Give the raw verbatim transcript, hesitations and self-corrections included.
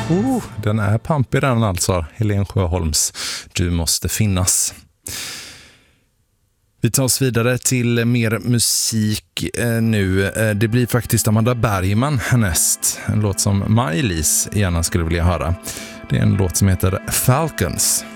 Oh, den är pampig den alltså, Helen Sjöholms Du måste finnas. Vi tar oss vidare till mer musik eh, nu. Eh, det blir faktiskt Amanda Bergman härnäst. En låt som Maj-Lis gärna skulle vilja höra. Det är en låt som heter Falcons.